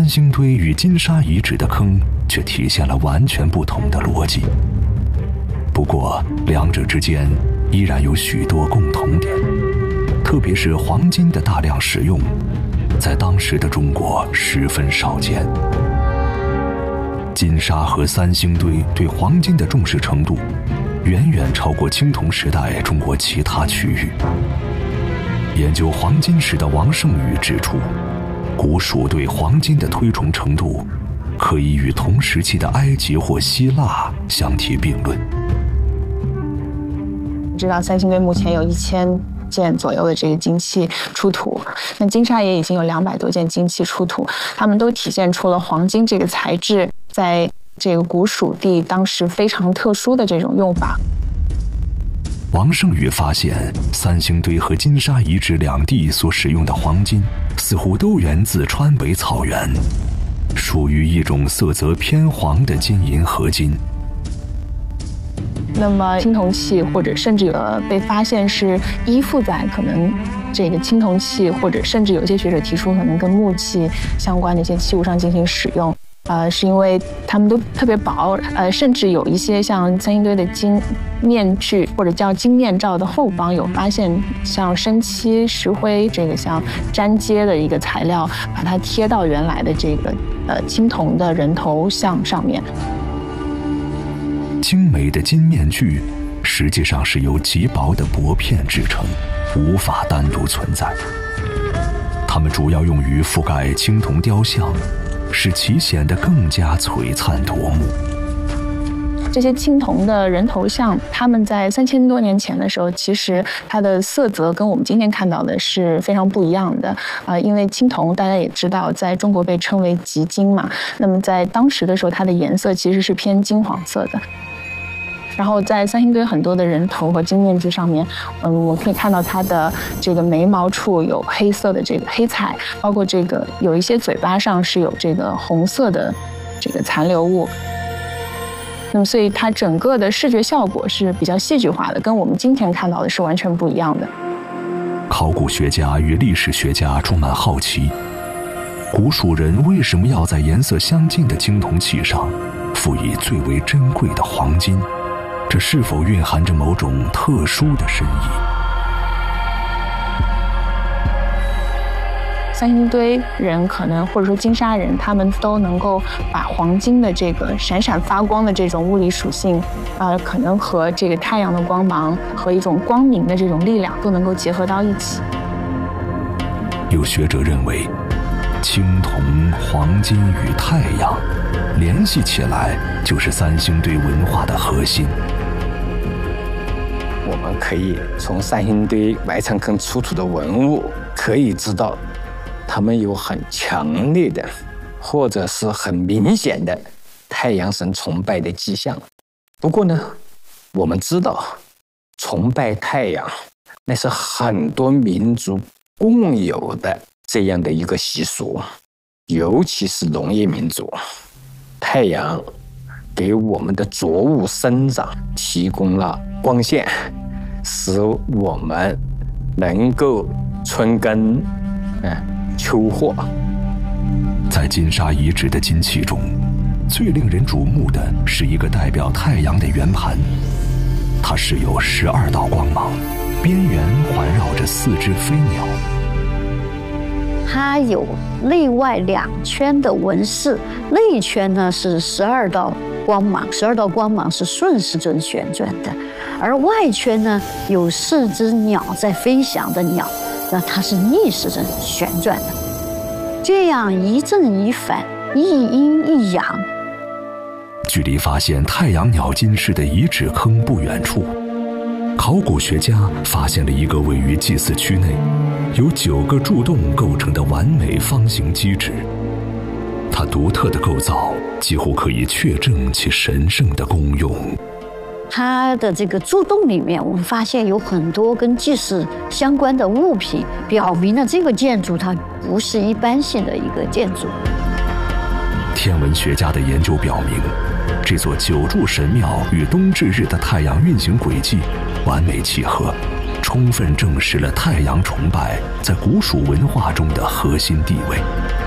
三星堆与金沙遗址的坑却体现了完全不同的逻辑。不过，两者之间依然有许多共同点，特别是黄金的大量使用，在当时的中国十分少见。金沙和三星堆对黄金的重视程度，远远超过青铜时代中国其他区域。研究黄金史的王胜宇指出，古蜀对黄金的推崇程度，可以与同时期的埃及或希腊相提并论。 知道三星堆目前有1000件左右的这个金器出土，那金沙也已经有200多件金器出土，它们都体现出了黄金这个材质在这个古蜀地当时非常特殊的这种用法。 王胜宇发现，三星堆和金沙遗址两地所使用的黄金，似乎都源自川北草原，属于一种色泽偏黄的金银合金。 那么青铜器或者甚至有被发现是依附在可能这个青铜器，或者甚至有些学者提出可能跟木器相关的一些器物上进行使用，是因为它们都特别薄，甚至有一些像三星堆的金面具或者叫金面罩的后方有发现像生漆、石灰这个像粘接的一个材料，把它贴到原来的这个青铜的人头像上面。 精美的金面具实际上是由极薄的薄片制成，无法单独存在。它们主要用于覆盖青铜雕像，使其显得更加璀璨夺目。 这些青铜的人头像，他们在3000多年前的时候，其实它的色泽跟我们今天看到的是非常不一样的。因为青铜大家也知道，在中国被称为极金嘛，那么在当时的时候，它的颜色其实是偏金黄色的。然后在三星堆很多的人头和金面具上面，我可以看到它的这个眉毛处有黑色的这个黑彩，包括这个有一些嘴巴上是有这个红色的这个残留物。那么所以它整个的视觉效果是比较戏剧化的，跟我们今天看到的是完全不一样的。 考古学家与历史学家充满好奇，古蜀人为什么要在颜色相近的青铜器上附以最为珍贵的黄金？这是否蕴含着某种特殊的深意？ 三星堆人可能或者说金沙人，他们都能够把黄金的这个闪闪发光的这种物理属性，可能和这个太阳的光芒和一种光明的这种力量都能够结合到一起。 有学者认为，青铜、黄金与太阳联系起来，就是三星堆文化的核心。 我们可以从三星堆埋藏坑出土的文物，可以知道他们有很强烈的，或者是很明显的太阳神崇拜的迹象。不过呢，我们知道，崇拜太阳那是很多民族共有的这样的一个习俗，尤其是农业民族。太阳给我们的作物生长提供了光线，使我们能够春耕秋获。 在金沙遗址的金器中，最令人瞩目的是一个代表太阳的圆盘，它是有12道光芒，边缘环绕着4只飞鸟。 它有内外2圈的纹饰，内圈呢是12道光芒，12道光芒是顺时针旋转的，而外圈呢有4只鸟在飞翔的鸟，那它是逆时针旋转的，这样一正一反，一阴一阳。 距离发现太阳鸟金饰的遗址坑不远处，考古学家发现了一个位于祭祀区内，由9个柱洞构成的完美方形基质。它独特的构造几乎可以确证其神圣的功用。 它的这个柱洞里面，我们发现有很多跟祭祀相关的物品，表明了这个建筑它不是一般性的一个建筑。 天文学家的研究表明，这座9柱神庙与冬至日的太阳运行轨迹完美契合，充分证实了太阳崇拜在古蜀文化中的核心地位。